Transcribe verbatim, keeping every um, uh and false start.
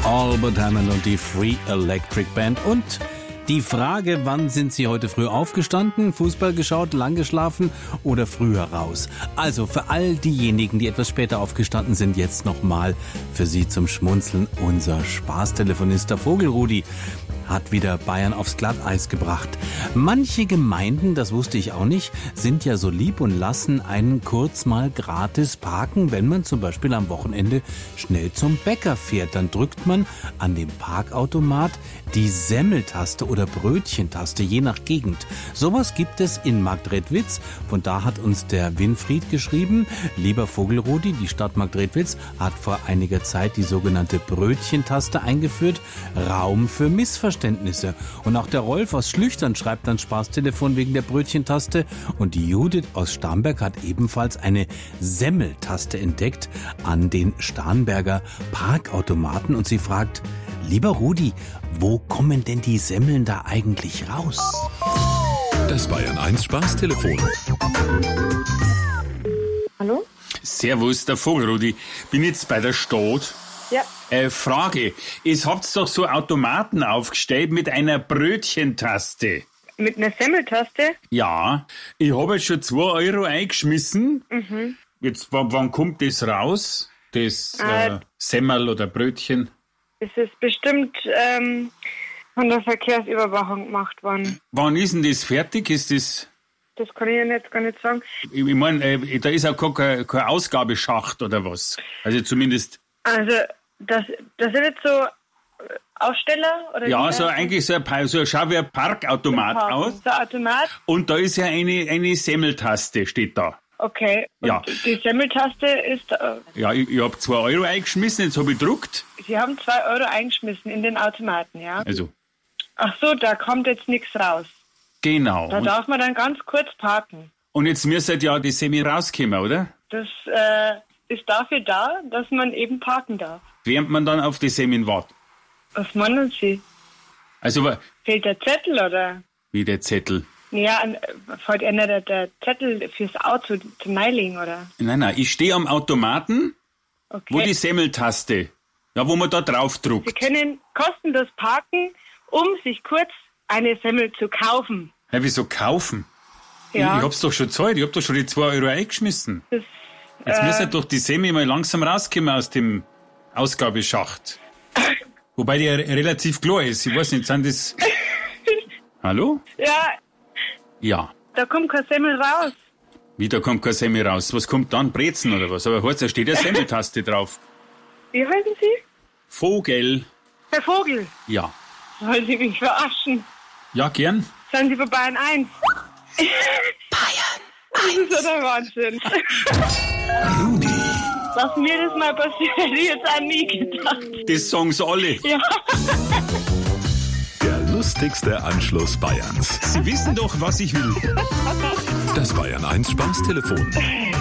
Albert Hammond und die Free Electric Band. Und die Frage, wann sind Sie heute früh aufgestanden, Fußball geschaut, lang geschlafen oder früher raus? Also für all diejenigen, die etwas später aufgestanden sind, jetzt nochmal für Sie zum Schmunzeln unser Spaßtelefonist, der Vogelrudi, hat wieder Bayern aufs Glatteis gebracht. Manche Gemeinden, das wusste ich auch nicht, sind ja so lieb und lassen einen kurz mal gratis parken, wenn man zum Beispiel am Wochenende schnell zum Bäcker fährt. Dann drückt man an dem Parkautomat die Semmeltaste oder Brötchentaste, je nach Gegend. Sowas gibt es in Marktredwitz. Von da hat uns der Winfried geschrieben: Lieber Vogelrudi, die Stadt Marktredwitz hat vor einiger Zeit die sogenannte Brötchentaste eingeführt. Raum für Missverständnisse. Und auch der Rolf aus Schlüchtern schreibt ans Spaßtelefon wegen der Brötchentaste. Und die Judith aus Starnberg hat ebenfalls eine Semmeltaste entdeckt an den Starnberger Parkautomaten. Und sie fragt: Lieber Rudi, wo kommen denn die Semmeln da eigentlich raus? Das Bayern eins Spaßtelefon. Hallo? Servus, der Vogelrudi. Bin jetzt bei der Stadt. Ja. Äh, Frage, ihr habt doch so Automaten aufgestellt mit einer Brötchentaste. Mit einer Semmeltaste? Ja, ich habe jetzt schon zwei Euro eingeschmissen. Mhm. Jetzt, wann, wann kommt das raus? Das Äh, äh, Semmel oder Brötchen? Es ist bestimmt ähm, von der Verkehrsüberwachung gemacht worden. Wann ist denn das fertig? Ist das... Das kann ich Ihnen jetzt gar nicht sagen. Ich, ich meine, äh, da ist auch gar kein, kein Ausgabeschacht oder was. Also zumindest... Also, das, das sind jetzt so äh, Aussteller? Oder Ja, wie, so äh, eigentlich so ein, Pa- so schaut wie ein Parkautomat Parken. aus. So ein Automat? Und da ist ja eine, eine Semmeltaste, steht da. Okay. Und Ja. die Semmeltaste ist... Äh, Ja, ich, ich habe zwei Euro eingeschmissen, jetzt habe ich gedruckt. Sie haben zwei Euro eingeschmissen in den Automaten, ja? Also, Ach so, da kommt jetzt nichts raus. genau. Da Und, darf man dann ganz kurz parken. und jetzt müsste ja die Semi rauskommen, oder? Das äh, ist dafür da, dass man eben parken darf. Während man dann auf die Semi wartet. Was meinen Sie? Also, wa- Fehlt der Zettel oder? wie der Zettel. Ja, an- fällt einer der, der Zettel fürs Auto zum Neilegen, oder? Nein, nein, ich stehe am Automaten, Okay. wo die Semmeltaste, ja, wo man da drauf Sie druckt. können kostenlos parken, um sich kurz eine Semmel zu kaufen. Ja, wieso kaufen? Ja. Ich, ich hab's doch schon gezahlt, ich hab doch schon die zwei Euro eingeschmissen. Das, Jetzt äh, müsste doch die Semi mal langsam rauskommen aus dem Ausgabeschacht. Wobei die ja re- relativ klar ist. Ich weiß nicht, sind das... Hallo? ja, Ja. da kommt kein Semmel raus. Wie, da kommt kein Semi raus. Was kommt dann? Brezen oder was? Aber heißt, da steht ja Semmeltaste drauf. Wie heißen Sie? Vogel. Herr Vogel. Ja. Wollen Sie mich verarschen? Ja, gern. Seien Sie für Bayern eins? Bayern Das ist ja der Wahnsinn. Rudi. Dass mir das mal passiert, hätte ich jetzt auch nie gedacht. Das sagen sie alle. Ja. Der lustigste Anschluss Bayerns. Sie wissen doch, was ich will. Das Bayern eins Spaßtelefon.